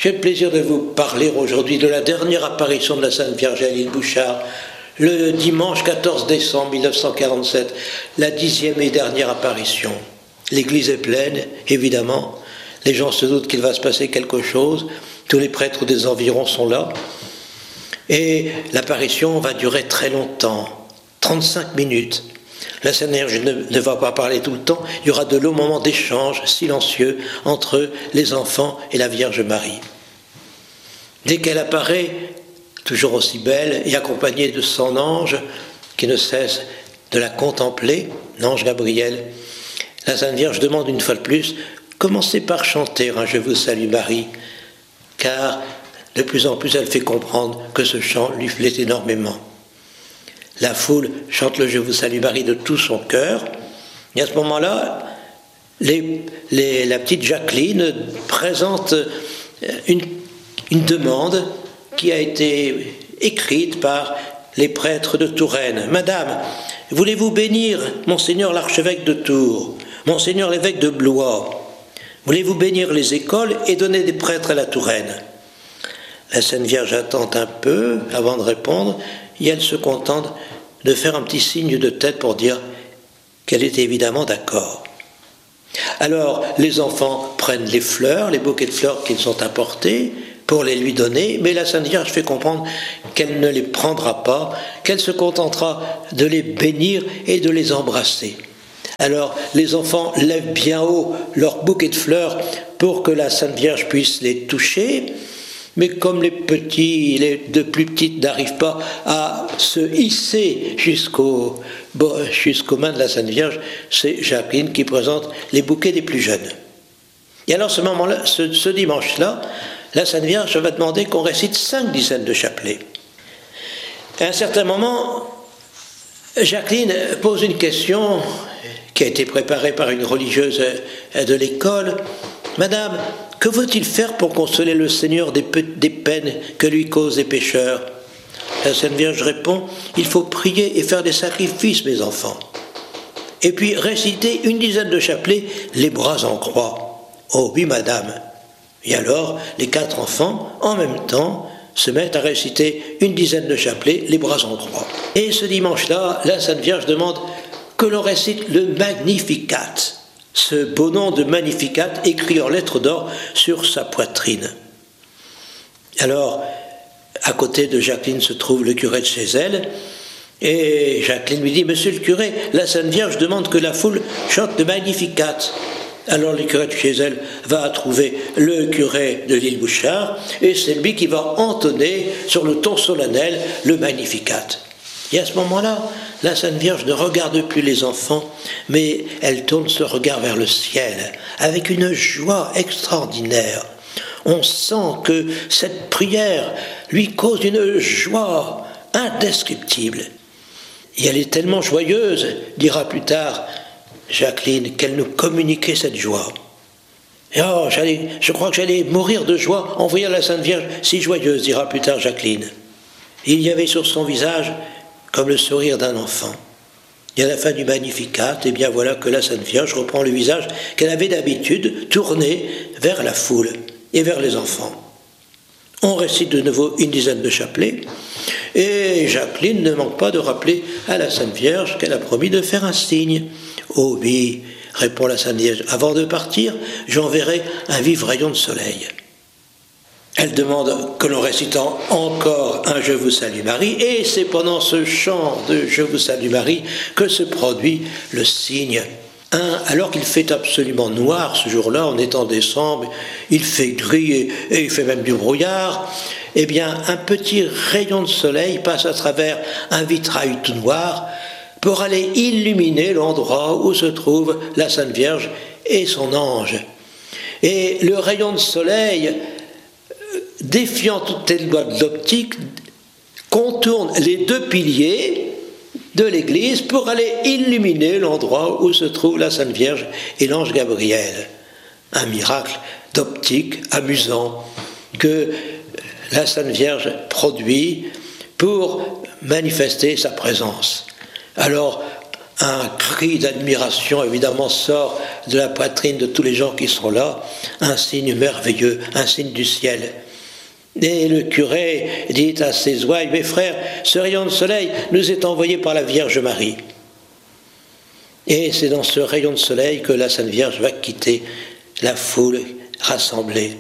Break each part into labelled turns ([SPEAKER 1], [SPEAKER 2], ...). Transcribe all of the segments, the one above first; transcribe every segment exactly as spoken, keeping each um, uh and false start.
[SPEAKER 1] J'ai le plaisir de vous parler aujourd'hui de la dernière apparition de la Sainte Vierge à l'île Bouchard, le dimanche quatorze décembre mille neuf cent quarante-sept, la dixième et dernière apparition. L'église est pleine, évidemment. Les gens se doutent qu'il va se passer quelque chose. Tous les prêtres des environs sont là. Et l'apparition va durer très longtemps, trente-cinq minutes. La Sainte Vierge ne, ne va pas parler tout le temps. Il y aura de longs moments d'échange silencieux entre les enfants et la Vierge Marie. Dès qu'elle apparaît, toujours aussi belle et accompagnée de son ange qui ne cesse de la contempler, l'ange Gabriel, la Sainte Vierge demande une fois de plus, commencez par chanter un « Je vous salue Marie », car de plus en plus elle fait comprendre que ce chant lui plaît énormément. La foule chante le « Je vous salue Marie » de tout son cœur, et à ce moment-là, les, les, la petite Jacqueline présente une, une demande qui a été écrite par les prêtres de Touraine. « Madame, voulez-vous bénir Monseigneur l'archevêque de Tours, Monseigneur l'évêque de Blois? Voulez-vous bénir les écoles et donner des prêtres à la Touraine ?» La Sainte Vierge attend un peu avant de répondre, et elle se contente de faire un petit signe de tête pour dire qu'elle est évidemment d'accord. Alors, les enfants prennent les fleurs, les bouquets de fleurs qu'ils ont apportés, pour les lui donner, mais la Sainte Vierge fait comprendre qu'elle ne les prendra pas, qu'elle se contentera de les bénir et de les embrasser. Alors les enfants lèvent bien haut leur bouquet de fleurs pour que la Sainte Vierge puisse les toucher, mais comme les petits, les deux plus petites n'arrivent pas à se hisser jusqu'au, jusqu'aux mains de la Sainte Vierge, c'est Jacqueline qui présente les bouquets des plus jeunes. Et alors ce moment-là, ce, ce dimanche-là, la Sainte Vierge va demander qu'on récite cinq dizaines de chapelets. À un certain moment, Jacqueline pose une question qui a été préparée par une religieuse de l'école. « Madame, que faut-il faire pour consoler le Seigneur des, des peines que lui causent les pécheurs ?» La Sainte Vierge répond « Il faut prier et faire des sacrifices, mes enfants. Et puis réciter une dizaine de chapelets, les bras en croix. » « Oh oui, madame. » Et alors, les quatre enfants, en même temps, se mettent à réciter une dizaine de chapelets, les bras en croix. Et ce dimanche-là, la Sainte Vierge demande que l'on récite le Magnificat, ce beau nom de Magnificat écrit en lettres d'or sur sa poitrine. Alors, à côté de Jacqueline se trouve le curé de chez elle, et Jacqueline lui dit « Monsieur le curé, la Sainte Vierge demande que la foule chante le Magnificat. » Alors le curé de chez elle va trouver le curé de l'île Bouchard et c'est lui qui va entonner sur le ton solennel le Magnificat. Et à ce moment-là, la Sainte Vierge ne regarde plus les enfants, mais elle tourne ce regard vers le ciel avec une joie extraordinaire. On sent que cette prière lui cause une joie indescriptible. Et elle est tellement joyeuse, dira plus tard Jacqueline, qu'elle nous communiquait cette joie. Et oh, j'allais, je crois que j'allais mourir de joie en voyant la Sainte Vierge si joyeuse, dira plus tard Jacqueline. Il y avait sur son visage comme le sourire d'un enfant. Et à la fin du Magnificat, eh bien voilà que la Sainte Vierge reprend le visage qu'elle avait d'habitude tourné vers la foule et vers les enfants. On récite de nouveau une dizaine de chapelets, et Jacqueline ne manque pas de rappeler à la Sainte Vierge qu'elle a promis de faire un signe. « Oh oui, répond la Sainte Vierge, avant de partir, j'enverrai un vif rayon de soleil. » Elle demande que l'on récite encore un « Je vous salue Marie » et c'est pendant ce chant de « Je vous salue Marie » que se produit le signe. Un, alors qu'il fait absolument noir ce jour-là, on est en décembre, il fait gris et, et il fait même du brouillard, eh bien un petit rayon de soleil passe à travers un vitrail tout noir pour aller illuminer l'endroit où se trouve la Sainte Vierge et son ange. Et le rayon de soleil, défiant toutes les lois de l'optique, contourne les deux piliers de l'église pour aller illuminer l'endroit où se trouve la Sainte Vierge et l'ange Gabriel. Un miracle d'optique amusant que la Sainte Vierge produit pour manifester sa présence. Alors, un cri d'admiration évidemment sort de la poitrine de tous les gens qui sont là un signe merveilleux, un signe du ciel. Et le curé dit à ses ouailles, mes frères, ce rayon de soleil nous est envoyé par la Vierge Marie. Et c'est dans ce rayon de soleil que la Sainte Vierge va quitter la foule rassemblée.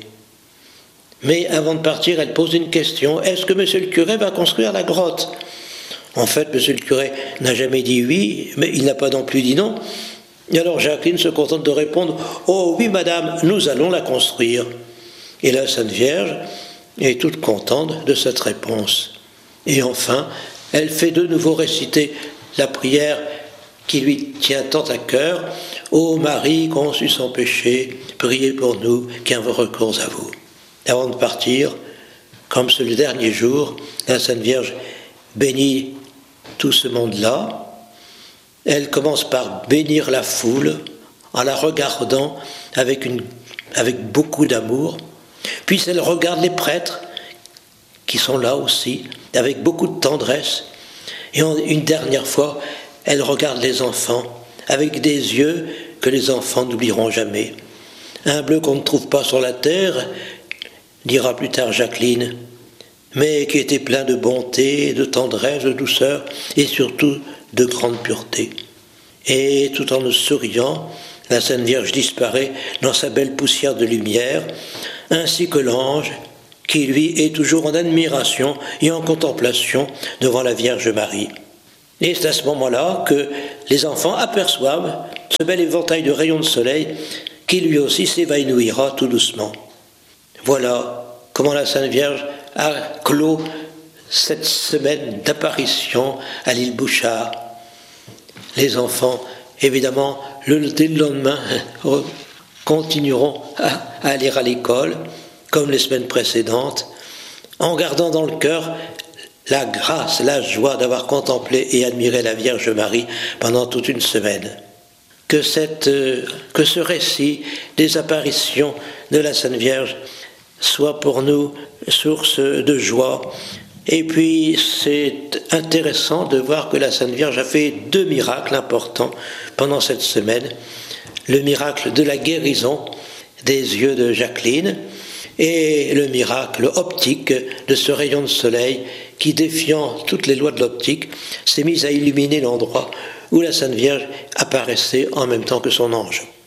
[SPEAKER 1] Mais avant de partir, elle pose une question, est-ce que monsieur le curé va construire la grotte ? En fait, monsieur le curé n'a jamais dit oui, mais il n'a pas non plus dit non. Et alors Jacqueline se contente de répondre, oh oui madame, nous allons la construire. Et la Sainte Vierge est toute contente de cette réponse. Et enfin, elle fait de nouveau réciter la prière qui lui tient tant à cœur. Ô Marie conçue sans péché, priez pour nous qui avons recours à vous. Avant de partir, comme c'est le dernier jour, la Sainte Vierge bénit tout ce monde-là. Elle commence par bénir la foule en la regardant avec, une, avec beaucoup d'amour. Puis elle regarde les prêtres qui sont là aussi, avec beaucoup de tendresse. Et en, une dernière fois, elle regarde les enfants avec des yeux que les enfants n'oublieront jamais. Un bleu qu'on ne trouve pas sur la terre, dira plus tard Jacqueline, mais qui était plein de bonté, de tendresse, de douceur et surtout de grande pureté. Et tout en nous souriant, la Sainte Vierge disparaît dans sa belle poussière de lumière, ainsi que l'ange qui, lui, est toujours en admiration et en contemplation devant la Vierge Marie. Et c'est à ce moment-là que les enfants aperçoivent ce bel éventail de rayons de soleil qui lui aussi s'évanouira tout doucement. Voilà comment la Sainte Vierge a clos cette semaine d'apparition à l'île Bouchard. Les enfants, évidemment, le, dès le lendemain, continueront à, à aller à l'école, comme les semaines précédentes, en gardant dans le cœur la grâce, la joie d'avoir contemplé et admiré la Vierge Marie pendant toute une semaine. Que, cette, que ce récit des apparitions de la Sainte Vierge soit pour nous source de joie. Et puis c'est intéressant de voir que la Sainte Vierge a fait deux miracles importants pendant cette semaine. Le miracle de la guérison des yeux de Jacqueline et le miracle optique de ce rayon de soleil qui, défiant toutes les lois de l'optique, s'est mis à illuminer l'endroit où la Sainte Vierge apparaissait en même temps que son ange.